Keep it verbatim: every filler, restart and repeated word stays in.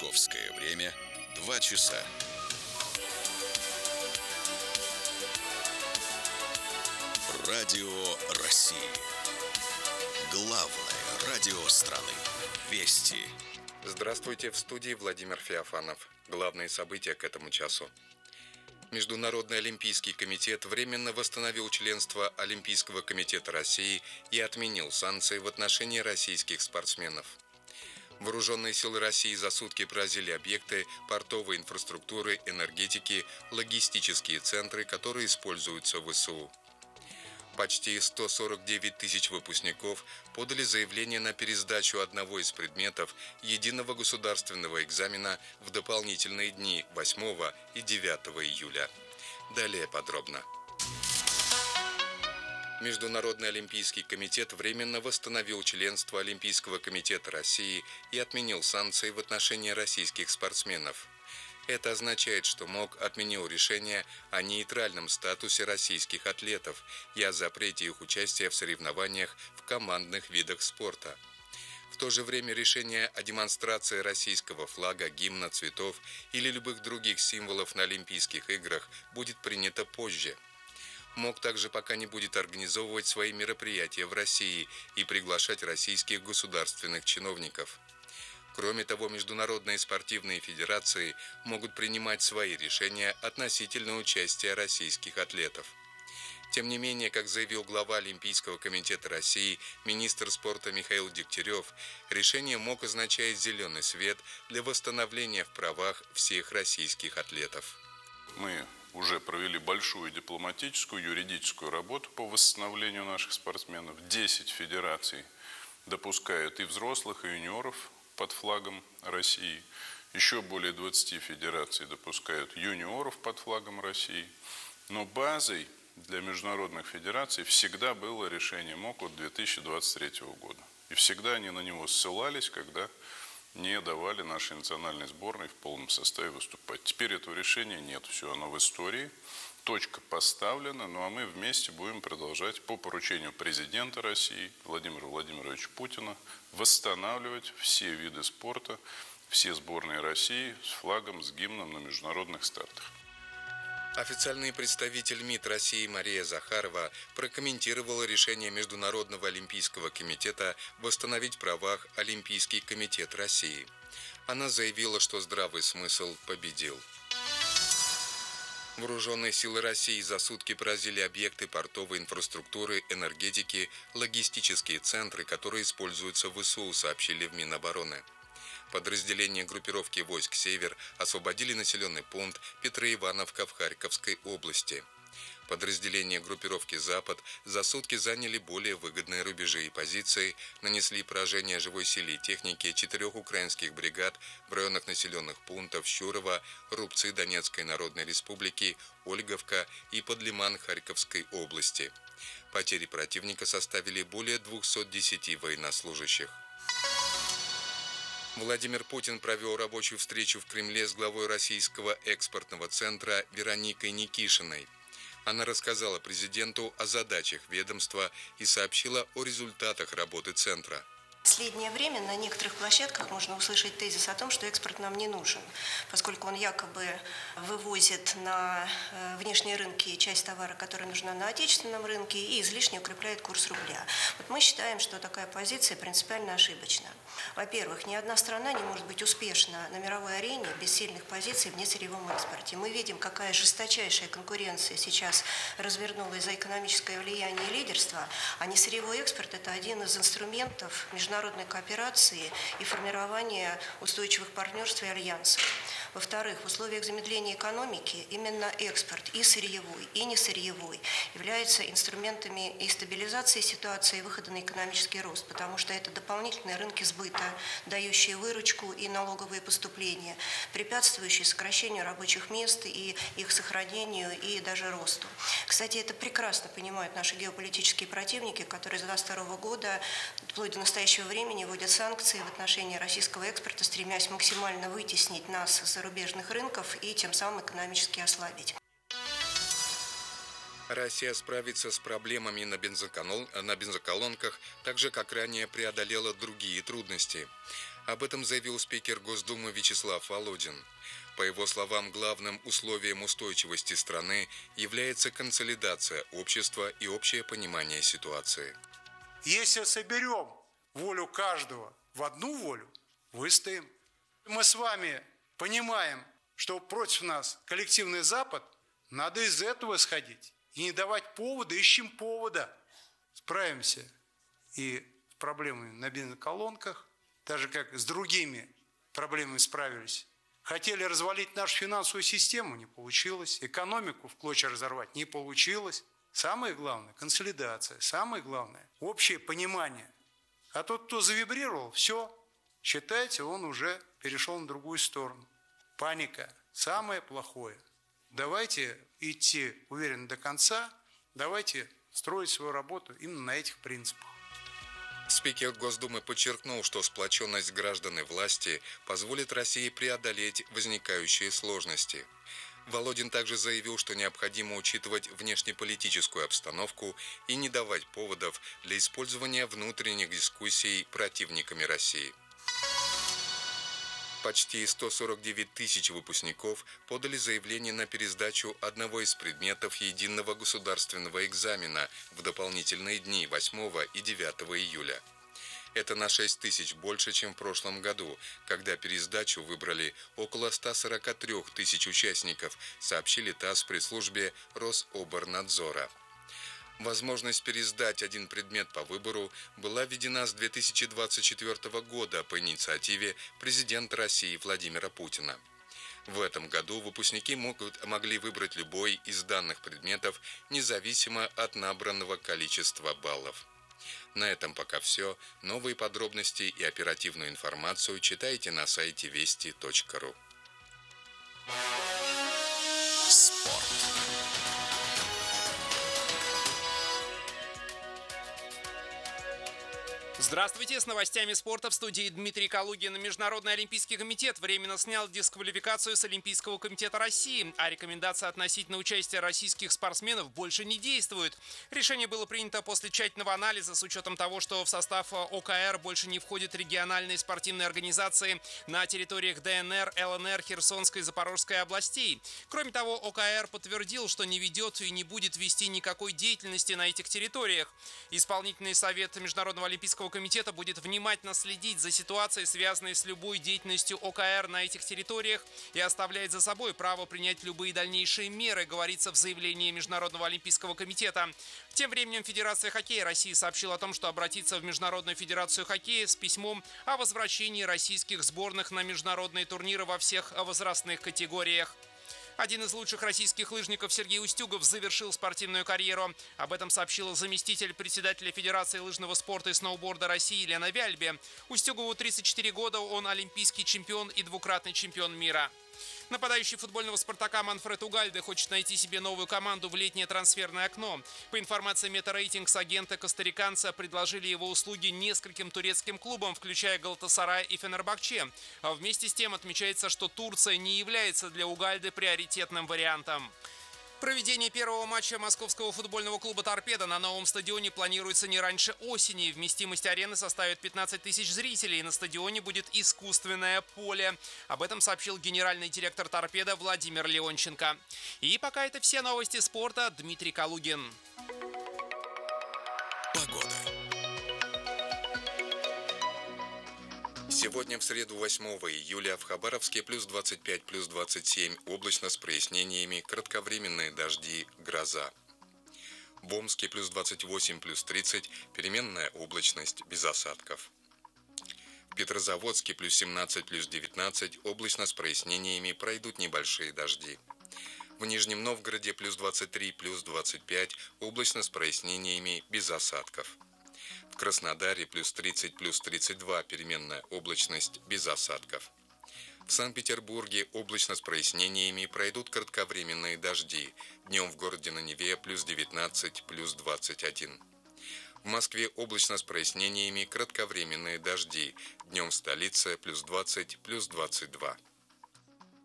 Московское время два часа. Радио России. Главное радио страны. Вести. Здравствуйте, в студии Владимир Феофанов. Главные события к этому часу. Международный олимпийский комитет временно восстановил членство Олимпийского комитета России и отменил санкции в отношении российских спортсменов. Вооруженные силы России за сутки поразили объекты портовой инфраструктуры, энергетики, логистические центры, которые используются в ВСУ. Почти сто сорок девять тысяч выпускников подали заявление на пересдачу одного из предметов единого государственного экзамена в дополнительные дни восьмого и девятого июля. Далее подробно. Международный олимпийский комитет временно восстановил членство Олимпийского комитета России и отменил санкции в отношении российских спортсменов. Это означает, что МОК отменил решение о нейтральном статусе российских атлетов и о запрете их участия в соревнованиях в командных видах спорта. В то же время решение о демонстрации российского флага, гимна, цветов или любых других символов на Олимпийских играх будет принято позже. МОК также пока не будет организовывать свои мероприятия в России и приглашать российских государственных чиновников. Кроме того, международные спортивные федерации могут принимать свои решения относительно участия российских атлетов. Тем не менее, как заявил глава Олимпийского комитета России, министр спорта Михаил Дегтярев, решение МОК означает зеленый свет для восстановления в правах всех российских атлетов. Мы уже провели большую дипломатическую, юридическую работу по восстановлению наших спортсменов. десять федераций допускают и взрослых, и юниоров под флагом России. Еще более двадцати федераций допускают юниоров под флагом России. Но базой для международных федераций всегда было решение МОК от две тысячи двадцать третьего года. И всегда они на него ссылались, когда не давали нашей национальной сборной в полном составе выступать. Теперь этого решения нет, все оно в истории. Точка поставлена, ну а мы вместе будем продолжать по поручению президента России Владимира Владимировича Путина восстанавливать все виды спорта, все сборные России с флагом, с гимном на международных стартах. Официальный представитель МИД России Мария Захарова прокомментировала решение Международного олимпийского комитета восстановить в правах Олимпийский комитет России. Она заявила, что здравый смысл победил. Вооруженные силы России за сутки поразили объекты портовой инфраструктуры, энергетики, логистические центры, которые используются в ВСУ, сообщили в Минобороны. Подразделения группировки войск «Север» освободили населенный пункт Петроивановка в Харьковской области. Подразделения группировки «Запад» за сутки заняли более выгодные рубежи и позиции, нанесли поражение живой силе и технике четырех украинских бригад в районах населенных пунктов Щурово, Рубцы Донецкой Народной Республики, Ольговка и Подлиман Харьковской области. Потери противника составили более двухсот десяти военнослужащих. Владимир Путин провел рабочую встречу в Кремле с главой российского экспортного центра Вероникой Никишиной. Она рассказала президенту о задачах ведомства и сообщила о результатах работы центра. В последнее время на некоторых площадках можно услышать тезис о том, что экспорт нам не нужен, поскольку он якобы вывозит на внешние рынки часть товара, которая нужна на отечественном рынке, и излишне укрепляет курс рубля. Вот мы считаем, что такая позиция принципиально ошибочна. Во-первых, ни одна страна не может быть успешна на мировой арене без сильных позиций в несырьевом экспорте. Мы видим, какая жесточайшая конкуренция сейчас развернулась за экономическое влияние и лидерство, а несырьевой экспорт – это один из инструментов международной международной кооперации и формирования устойчивых партнерств и альянсов. Во-вторых, в условиях замедления экономики именно экспорт и сырьевой, и несырьевой являются инструментами и стабилизации ситуации, и выхода на экономический рост, потому что это дополнительные рынки сбыта, дающие выручку и налоговые поступления, препятствующие сокращению рабочих мест и их сохранению и даже росту. Кстати, это прекрасно понимают наши геополитические противники, которые с двадцать второго года вплоть до настоящего времени вводят санкции в отношении российского экспорта, стремясь максимально вытеснить нас с зарубежных рынков и тем самым экономически ослабить. Россия справится с проблемами на, бензоколон... на бензоколонках, так же, как ранее преодолела другие трудности. Об этом заявил спикер Госдумы Вячеслав Володин. По его словам, главным условием устойчивости страны является консолидация общества и общее понимание ситуации. Если соберем волю каждого в одну волю, выстоим. Мы с вами понимаем, что против нас коллективный Запад, надо из этого исходить и не давать повода, ищем повода. Справимся и с проблемами на бензоколонках, так же как с другими проблемами справились. Хотели развалить нашу финансовую систему, не получилось. Экономику в клочья разорвать не получилось. Самое главное – консолидация. Самое главное – общее понимание. А тот, кто завибрировал, все, считайте, он уже перешел на другую сторону. Паника – самое плохое. Давайте идти уверенно до конца, давайте строить свою работу именно на этих принципах. Спикер Госдумы подчеркнул, что сплоченность граждан и власти позволит России преодолеть возникающие сложности. Володин также заявил, что необходимо учитывать внешнеполитическую обстановку и не давать поводов для использования внутренних дискуссий противниками России. Почти сто сорок девять тысяч выпускников подали заявление на пересдачу одного из предметов единого государственного экзамена в дополнительные дни восьмого и девятого июля. Это на шесть тысяч больше, чем в прошлом году, когда пересдачу выбрали около ста сорока трёх тысяч участников, сообщили ТАСС в пресс-службе Рособорнадзора. Возможность пересдать один предмет по выбору была введена с две тысячи двадцать четвёртого года по инициативе президента России Владимира Путина. В этом году выпускники могут, могли выбрать любой из данных предметов, независимо от набранного количества баллов. На этом пока все. Новые подробности и оперативную информацию читайте на сайте вести точка ру. Спорт. Здравствуйте, с новостями спорта в студии Дмитрий Калугин. Международный олимпийский комитет временно снял дисквалификацию с Олимпийского комитета России, а рекомендация относительно участия российских спортсменов больше не действует. Решение было принято после тщательного анализа с учетом того, что в состав ОКР больше не входят региональные спортивные организации на территориях ДНР, ЛНР, Херсонской и Запорожской областей. Кроме того, ОКР подтвердил, что не ведет и не будет вести никакой деятельности на этих территориях. Исполнительный совет Международного олимпийского комитета будет внимательно следить за ситуацией, связанной с любой деятельностью ОКР на этих территориях, и оставляет за собой право принять любые дальнейшие меры, говорится в заявлении Международного олимпийского комитета. Тем временем Федерация хоккея России сообщила о том, что обратится в Международную федерацию хоккея с письмом о возвращении российских сборных на международные турниры во всех возрастных категориях. Один из лучших российских лыжников Сергей Устюгов завершил спортивную карьеру. Об этом сообщила заместитель председателя Федерации лыжного спорта и сноуборда России Лена Вяльбе. Устюгову тридцать четыре года, он олимпийский чемпион и двукратный чемпион мира. Нападающий футбольного «Спартака» Манфред Угальде хочет найти себе новую команду в летнее трансферное окно. По информации Метарейтингс, агента костариканца предложили его услуги нескольким турецким клубам, включая Галатасарай и Фенербахче. А вместе с тем отмечается, что Турция не является для Угальде приоритетным вариантом. Проведение первого матча московского футбольного клуба «Торпедо» на новом стадионе планируется не раньше осени. Вместимость арены составит пятнадцать тысяч зрителей. На стадионе будет искусственное поле. Об этом сообщил генеральный директор «Торпедо» Владимир Леонченко. И пока это все новости спорта. Дмитрий Калугин. Погода. Сегодня в среду восьмого июля в Хабаровске плюс двадцать пять, плюс двадцать семь, облачно с прояснениями, кратковременные дожди, гроза. В Омске плюс двадцать восемь, плюс тридцать, переменная облачность, без осадков. В Петрозаводске плюс семнадцать, плюс девятнадцать, облачно с прояснениями, пройдут небольшие дожди. В Нижнем Новгороде плюс двадцать три, плюс двадцать пять, облачно с прояснениями, без осадков. В Краснодаре плюс тридцать, плюс тридцать два, переменная облачность, без осадков. В Санкт-Петербурге облачно с прояснениями, пройдут кратковременные дожди. Днем в городе на Неве плюс девятнадцать, плюс двадцать один. В Москве облачно с прояснениями, кратковременные дожди. Днем в столице плюс двадцать, плюс двадцать два.